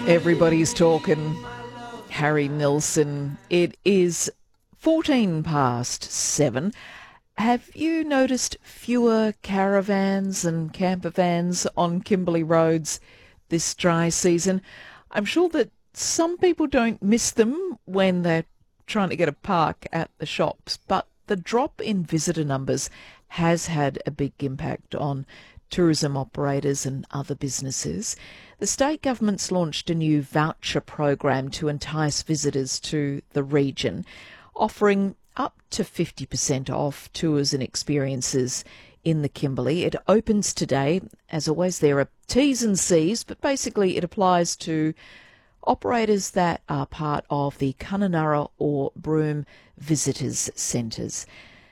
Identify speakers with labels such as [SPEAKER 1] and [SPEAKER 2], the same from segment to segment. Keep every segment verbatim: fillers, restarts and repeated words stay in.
[SPEAKER 1] Everybody's talking Harry Nilsson. It is fourteen past seven. Have you noticed fewer caravans and camper vans on Kimberley roads this dry season? I'm sure that some people don't miss them when they're trying to get a park at the shops, but the drop in visitor numbers has had a big impact on tourism operators and other businesses. The state government's launched a new voucher program to entice visitors to the region, offering up to fifty percent off tours and experiences in the Kimberley. It opens today. As always, there are T's and C's, but basically it applies to operators that are part of the Kununurra or Broome Visitors Centres.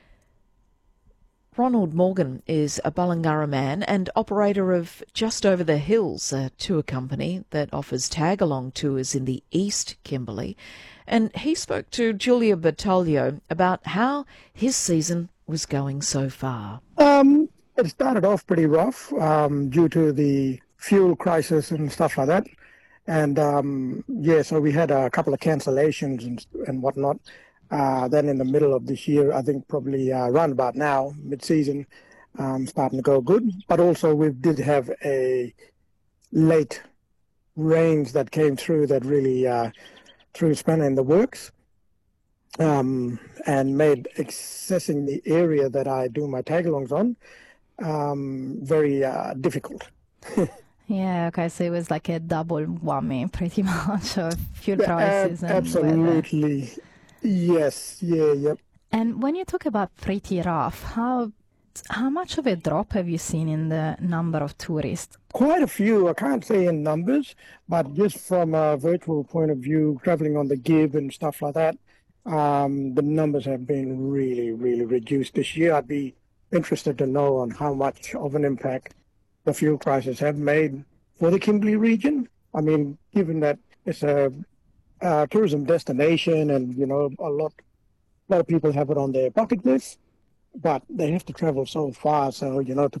[SPEAKER 1] Ronald Morgan is a Bullingarra man and operator of Just Over the Hills, a tour company that offers tag-along tours in the East Kimberley. And he spoke to Julia Bertoglio about how his season was going so far.
[SPEAKER 2] Um, it started off pretty rough um, due to the fuel crisis and stuff like that. And, um, yeah, so we had a couple of cancellations and, and whatnot. Uh, then in the middle of this year, I think probably uh, around about now, mid-season, um, starting to go good. But also we did have a late rains that came through that really uh, threw a spanner in the works um, and made accessing the area that I do my tag-alongs on um, very uh, difficult.
[SPEAKER 3] Yeah, okay, so it was like a double whammy pretty much of fuel
[SPEAKER 2] Yeah,
[SPEAKER 3] prices
[SPEAKER 2] ab-
[SPEAKER 3] and
[SPEAKER 2] absolutely.
[SPEAKER 3] weather.
[SPEAKER 2] Yes, yeah, yep.
[SPEAKER 3] And when you talk about pretty rough, how how much of a drop have you seen in the number of tourists?
[SPEAKER 2] Quite a few. I can't say in numbers, but just from a virtual point of view, traveling on the Gib and stuff like that, um, the numbers have been really, really reduced this year. I'd be interested to know on how much of an impact the fuel prices have made for the Kimberley region. I mean, given that it's a Uh, tourism destination, and you know a lot, a lot of people have it on their bucket list, but they have to travel so far. So you know to